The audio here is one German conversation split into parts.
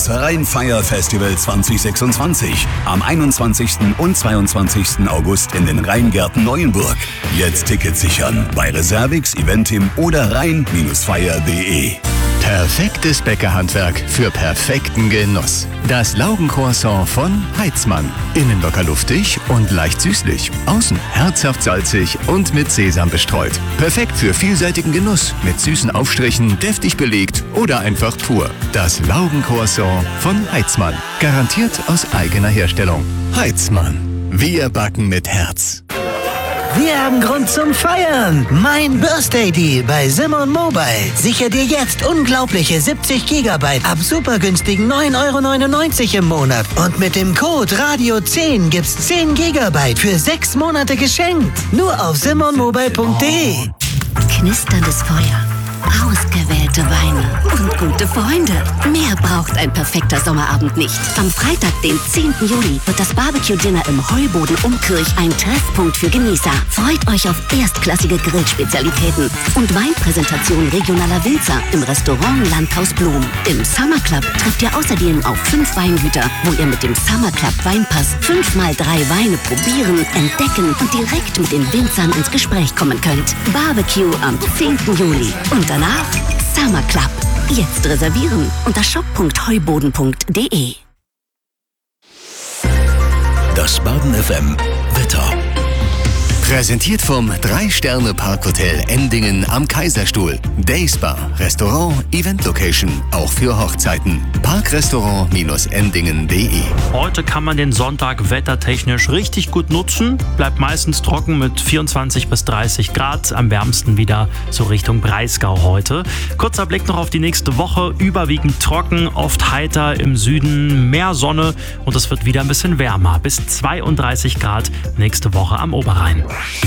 Das Rheinfire-Festival 2026. Am 21. und 22. August in den Rheingärten Neuenburg. Jetzt Tickets sichern bei Reservix, Eventim oder rhein-fire.de. Perfektes Bäckerhandwerk für perfekten Genuss. Das Laugencroissant von Heitzmann. Innen locker luftig und leicht süßlich. Außen herzhaft salzig und mit Sesam bestreut. Perfekt für vielseitigen Genuss. Mit süßen Aufstrichen, deftig belegt oder einfach pur. Das Laugencroissant von Heitzmann. Garantiert aus eigener Herstellung. Heitzmann. Wir backen mit Herz. Wir haben Grund zum Feiern. Mein Birthday Deal bei Simon Mobile. Sichere dir jetzt unglaubliche 70 GB ab super günstigen 9,99 € im Monat. Und mit dem Code Radio10 gibt's 10 GB für 6 Monate geschenkt. Nur auf simonmobile.de. Knisterndes Feuer, ausgewählte Weine und gute Freunde. Mehr braucht ein perfekter Sommerabend nicht. Am Freitag, den 10. Juli, wird das Barbecue-Dinner im Heuboden Umkirch ein Treffpunkt für Genießer. Freut euch auf erstklassige Grillspezialitäten und Weinpräsentation regionaler Winzer im Restaurant Landhaus Blum. Im Summer Club trifft ihr außerdem auf 5 Weingüter, wo ihr mit dem Summer Club Weinpass 5x3 Weine probieren, entdecken und direkt mit den Winzern ins Gespräch kommen könnt. Barbecue am 10. Juli. Und danach Summer Club. Jetzt reservieren unter shop.heuboden.de. Das Baden FM Wetter. Präsentiert vom 3-Sterne-Parkhotel Endingen am Kaiserstuhl. Dayspa, Restaurant, Event-Location, auch für Hochzeiten. Parkrestaurant-endingen.de. Heute kann man den Sonntag wettertechnisch richtig gut nutzen. Bleibt meistens trocken mit 24 bis 30 Grad. Am wärmsten wieder so Richtung Breisgau heute. Kurzer Blick noch auf die nächste Woche. Überwiegend trocken, oft heiter, im Süden mehr Sonne und es wird wieder ein bisschen wärmer. Bis 32 Grad nächste Woche am Oberrhein.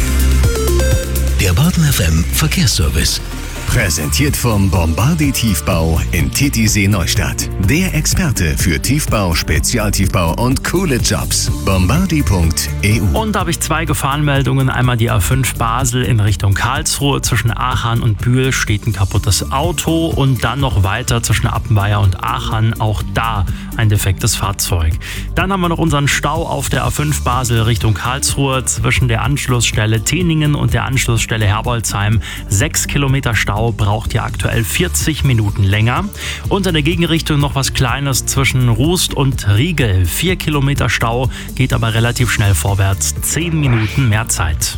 Der Baden FM Verkehrsservice. Präsentiert vom Bombardi Tiefbau in Titisee Neustadt. Der Experte für Tiefbau, Spezialtiefbau und coole Jobs. Bombardi.eu. Und da habe ich 2 Gefahrenmeldungen. Einmal die A5 Basel in Richtung Karlsruhe. Zwischen Aachen und Bühl steht ein kaputtes Auto. Und dann noch weiter zwischen Appenweier und Aachen. Auch da ein defektes Fahrzeug. Dann haben wir noch unseren Stau auf der A5 Basel Richtung Karlsruhe. Zwischen der Anschlussstelle Teningen und der Anschlussstelle Herbolzheim. 6 Kilometer Stau. Braucht ja aktuell 40 Minuten länger. Und in der Gegenrichtung noch was Kleines zwischen Rust und Riegel. 4 Kilometer Stau, geht aber relativ schnell vorwärts. 10 Minuten mehr Zeit.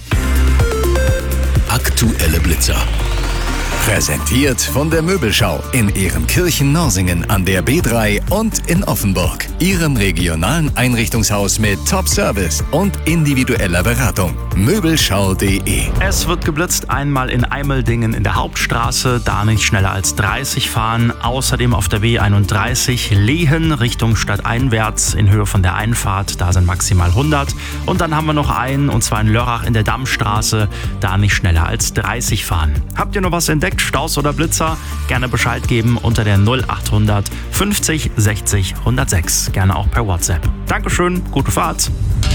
Aktuelle Blitzer. Präsentiert von der Möbelschau in Ehrenkirchen-Norsingen an der B3 und in Offenburg. Ihrem regionalen Einrichtungshaus mit Top-Service und individueller Beratung. Möbelschau.de. Es wird geblitzt, einmal in Eimeldingen in der Hauptstraße, da nicht schneller als 30 fahren. Außerdem auf der B31 Lehen Richtung stadteinwärts in Höhe von der Einfahrt, da sind maximal 100. Und dann haben wir noch einen, und zwar in Lörrach in der Dammstraße, da nicht schneller als 30 fahren. Habt ihr noch was entdeckt? Staus oder Blitzer? Gerne Bescheid geben unter der 0800 50 60 106. Gerne auch per WhatsApp. Dankeschön, gute Fahrt.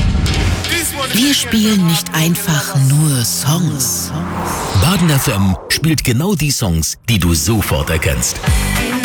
Wir spielen nicht einfach nur Songs. Baden FM spielt genau die Songs, die du sofort erkennst.